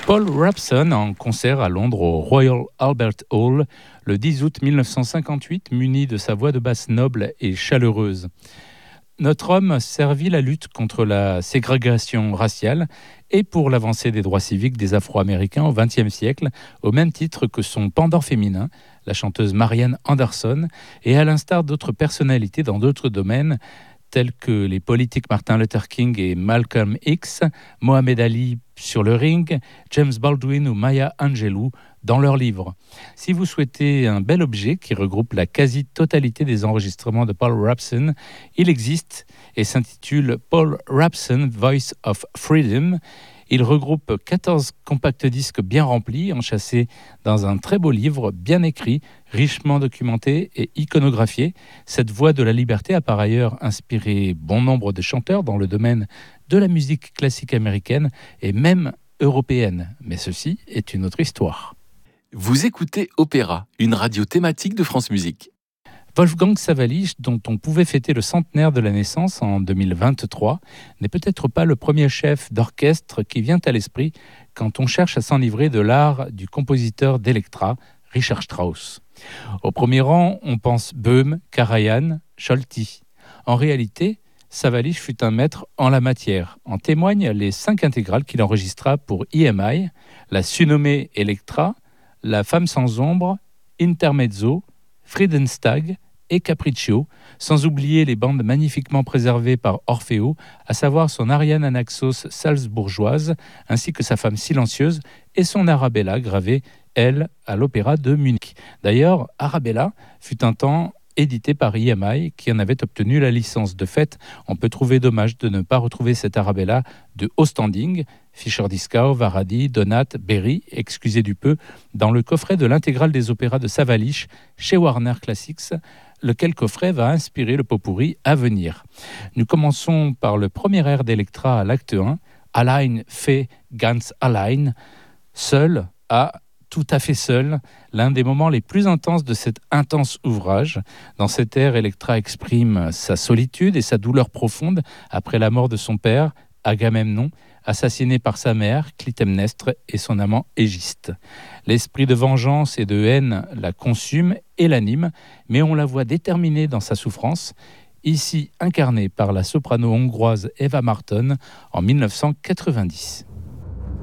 Paul Robson en concert à Londres au Royal Albert Hall le 10 août 1958, muni de sa voix de basse noble et chaleureuse. Notre homme servit la lutte contre la ségrégation raciale et pour l'avancée des droits civiques des Afro-Américains au XXe siècle, au même titre que son pendant féminin, la chanteuse Marianne Anderson, et à l'instar d'autres personnalités dans d'autres domaines, tels que les politiques Martin Luther King et Malcolm X, Mohamed Ali sur le ring, James Baldwin ou Maya Angelou dans leurs livres. Si vous souhaitez un bel objet qui regroupe la quasi-totalité des enregistrements de Paul Robson, il existe et s'intitule Paul Robson Voice of Freedom. Il regroupe 14 compacts-disques bien remplis, enchâssés dans un très beau livre, bien écrit, richement documenté et iconographié. Cette voix de la liberté a par ailleurs inspiré bon nombre de chanteurs dans le domaine de la musique classique américaine et même européenne. Mais ceci est une autre histoire. Vous écoutez Opéra, une radio thématique de France Musique. Wolfgang Sawallisch, dont on pouvait fêter le centenaire de la naissance en 2023, n'est peut-être pas le premier chef d'orchestre qui vient à l'esprit quand on cherche à s'enivrer de l'art du compositeur d'Electra, Richard Strauss. Au premier rang, on pense Böhm, Karajan, Scholti. En réalité, Sawallisch fut un maître en la matière. En témoignent les 5 intégrales qu'il enregistra pour EMI, la surnommée Electra, La Femme sans ombre, Intermezzo, Friedenstag et Capriccio, sans oublier les bandes magnifiquement préservées par Orfeo, à savoir son Ariane Anaxos salzbourgeoise, ainsi que sa femme silencieuse et son Arabella gravée, elle, à l'Opéra de Munich. D'ailleurs, Arabella fut un temps édité par EMI, qui en avait obtenu la licence. De fait, on peut trouver dommage de ne pas retrouver cette Arabella de haut standing, Fischer-Dieskau, Varadi, Donat, Berry, excusez du peu, dans le coffret de l'intégrale des opéras de Sawallisch chez Warner Classics, lequel coffret va inspirer le pot-pourri à venir. Nous commençons par le premier air d'Electra à l'acte 1, Allein fait ganz allein, seul à tout à fait seul, l'un des moments les plus intenses de cet intense ouvrage. Dans cet air, Electra exprime sa solitude et sa douleur profonde après la mort de son père, Agamemnon, assassiné par sa mère, Clytemnestre, et son amant Égiste. L'esprit de vengeance et de haine la consume et l'anime, mais on la voit déterminée dans sa souffrance, ici incarnée par la soprano hongroise Eva Marton en 1990.